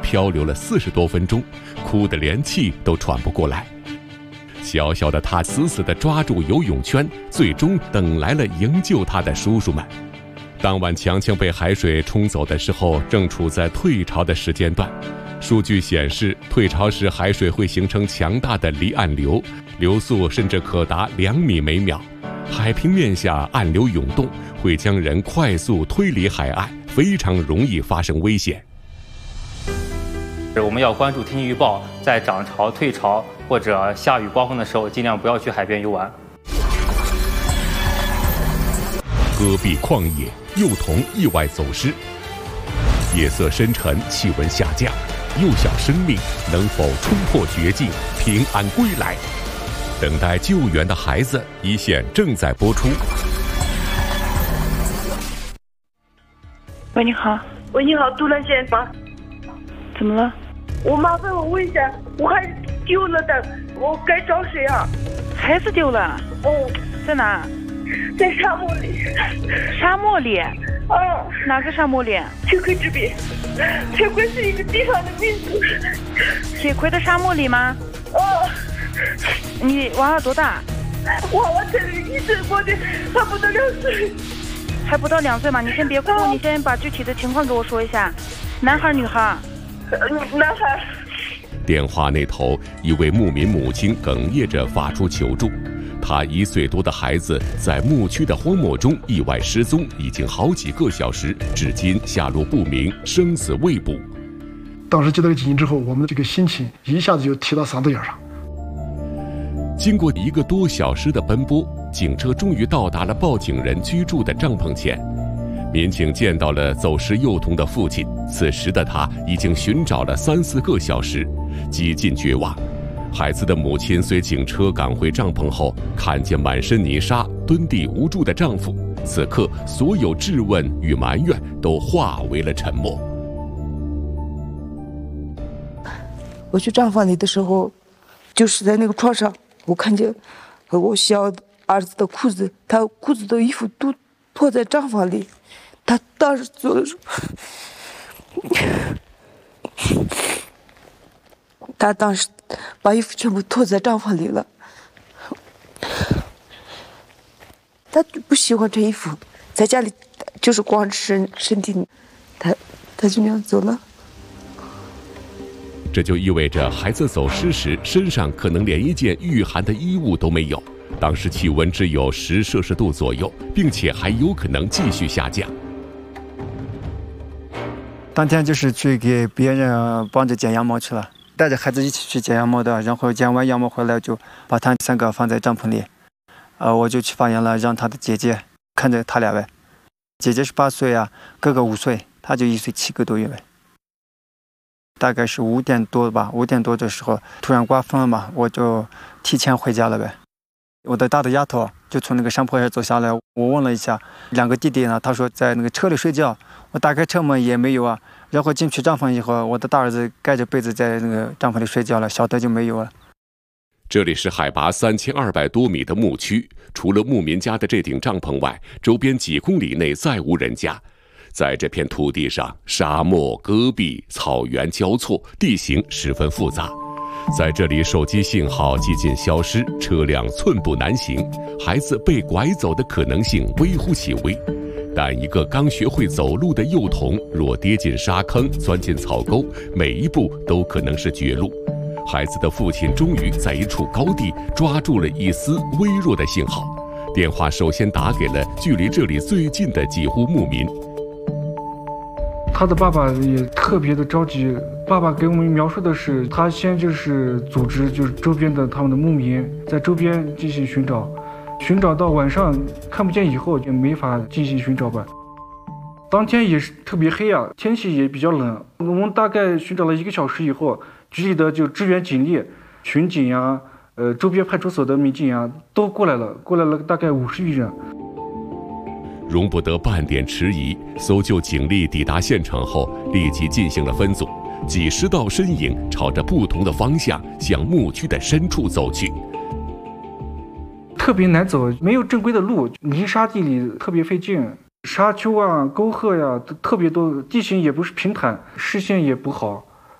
漂流了40多分钟，哭得连气都喘不过来。小小的他死死地抓住游泳圈，最终等来了营救他的叔叔们。当晚强强被海水冲走的时候，正处在退潮的时间段。数据显示，退潮时海水会形成强大的离岸流，流速甚至可达2米每秒。海平面下暗流涌动，会将人快速推离海岸，非常容易发生危险。 我们要关注天气预报，在涨潮、退潮或者下雨刮风的时候，尽量不要去海边游玩。 戈壁旷野，幼童意外走失。夜色深沉，气温下降，幼小生命能否冲破绝境，平安归来？等待救援的孩子，一线正在播出。 喂，你好。 喂，你好，杜兰县吗？ 怎么了？ 我麻烦我问一下，我孩子丢了的，我该找谁啊？ 孩子丢了？ 哦， 在哪？ 在沙漠里。 沙漠里？ 啊。 哪个沙漠里？ 铁盔之滨。铁盔是一个地方的名字。 铁盔的沙漠里吗？ 啊。 你娃娃多大？ 娃娃才1岁多的，还不到2岁。 还不到2岁吗？你先别哭，你先把具体的情况给我说一下。男孩女孩？ 男孩。 电话那头，一位牧民母亲哽咽着发出求助。她1岁多的孩子在牧区的荒漠中意外失踪，已经好几个小时，至今下落不明，生死未卜。 当时接到警讯之后，我们的这个心情一下子就提到嗓子眼上。 经过1个多小时的奔波，警车终于到达了报警人居住的帐篷前。民警见到了走失幼童的父亲，此时的他已经寻找了3、4个小时，几近绝望。孩子的母亲随警车赶回帐篷后，看见满身泥沙、蹲地无助的丈夫，此刻所有质问与埋怨都化为了沉默。 我去帐篷里的时候，就是在那个床上，我看见我小儿子的裤子，他裤子的衣服都脱在帐篷里。他当时做的时候，他当时把衣服全部脱在帐篷里了。他就不喜欢穿衣服，在家里就是光着身体，他就那样走了。 这就意味着孩子走失时身上可能连一件御寒的衣物都没有，当时气温只有10摄氏度左右，并且还有可能继续下降。 当天就是去给别人帮着剪羊毛去了，带着孩子一起去剪羊毛的，然后剪完羊毛回来就把他3个放在帐篷里，我就去法院了，让他的姐姐看着他俩呗。姐姐是8岁啊，哥哥5岁，他就1岁7个多月呗。大概是5点多吧，5点多的时候突然刮风了嘛，我就提前回家了呗。我的大的丫头就从那个山坡上走下来，我问了一下2个弟弟呢，他说在那个车里睡觉，我打开车门也没有啊。然后进去帐篷以后，我的大儿子盖着被子在那个帐篷里睡觉了，小的就没有了。 这里是海拔3200多米的牧区，除了牧民家的这顶帐篷外，周边几公里内再无人家。在这片土地上，沙漠、戈壁、草原交错，地形十分复杂。在这里，手机信号几近消失，车辆寸步难行，孩子被拐走的可能性微乎其微。但一个刚学会走路的幼童，若跌进沙坑、钻进草沟，每一步都可能是绝路。孩子的父亲终于在一处高地抓住了一丝微弱的信号，电话首先打给了距离这里最近的几户牧民。 他的爸爸也特别的着急，爸爸给我们描述的是，他先就是组织就是周边的他们的牧民在周边进行寻找，寻找到晚上看不见以后就没法进行寻找吧。当天也是特别黑啊，天气也比较冷，我们大概寻找了1个小时以后，局里的就支援警力、巡警呀、周边派出所的民警呀都过来了大概50余人。 容不得半点迟疑，搜救警力抵达现场后，立即进行了分组，几十道身影朝着不同的方向向牧区的深处走去。 特别难走，没有正规的路，泥沙地里特别费劲，沙丘啊、沟壑呀都特别多，地形也不是平坦，视线也不好。